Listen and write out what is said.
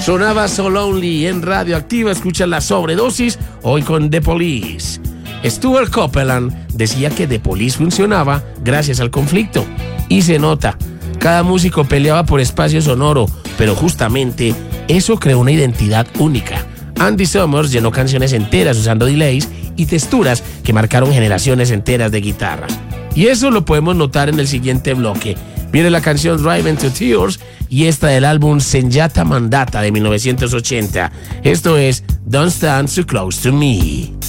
Sonaba So Lonely en Radioactiva. Escucha La Sobredosis hoy con The Police. Stuart Copeland decía que The Police funcionaba gracias al conflicto. Y se nota. Cada músico peleaba por espacio sonoro, pero justamente eso creó una identidad única. Andy Summers llenó canciones enteras usando delays y texturas que marcaron generaciones enteras de guitarra. Y eso lo podemos notar en el siguiente bloque. Viene la canción Driven to Tears y esta del álbum Senjata Mandata de 1980. Esto es Don't Stand So Close to Me.